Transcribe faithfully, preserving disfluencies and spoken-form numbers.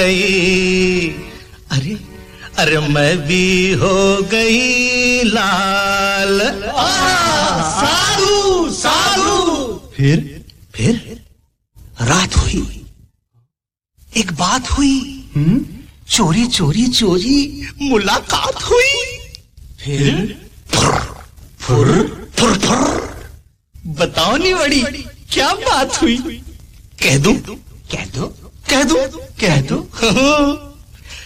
अरे अरे मैं भी हो गई लाल। साधु साधु। फिर फिर रात हुई, एक बात हुई, हम्म चोरी चोरी चोरी मुलाकात हुई। फिर फुर फुर फुर फुर। बताओ नहीं बड़ी क्या बात हुई? कह दूं कह दो कह दो कह दो